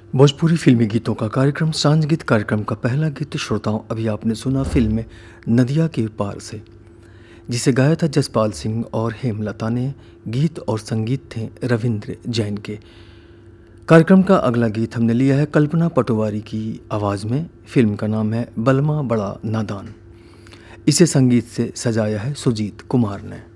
भोजपुरी फिल्मी गीतों का कार्यक्रम सांझ गीत कार्यक्रम का पहला गीत श्रोताओं अभी आपने सुना फिल्म नदिया के पार से, जिसे गाया था जसपाल सिंह और हेमलता ने। गीत और संगीत थे रविंद्र जैन के। कार्यक्रम का अगला गीत हमने लिया है कल्पना पटवारी की आवाज़ में। फिल्म का नाम है बलमा बड़ा नादान। इसे संगीत से सजाया है सुजीत कुमार ने।